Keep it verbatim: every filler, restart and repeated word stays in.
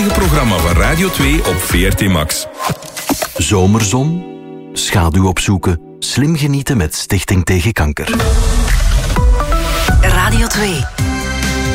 Het programma van Radio twee op V R T Max. Zomerzon, schaduw opzoeken, slim genieten met Stichting Tegen Kanker. Radio twee.